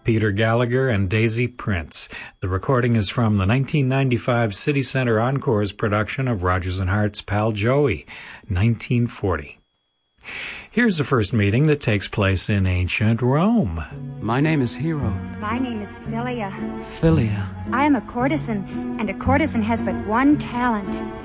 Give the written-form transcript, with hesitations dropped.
Peter Gallagher and Daisy Prince. The recording is from the 1995 City Center Encores production of Rodgers and Hart's Pal Joey, 1940. Here's the first meeting that takes place in ancient Rome. My name is Hero. My name is Philia. Philia. I am a courtesan, and a courtesan has but one talent.